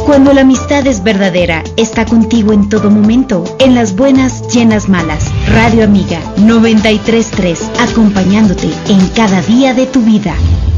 Cuando la amistad es verdadera, está contigo en todo momento, en las buenas y en las malas. Radio Amiga 93.3, acompañándote en cada día de tu vida.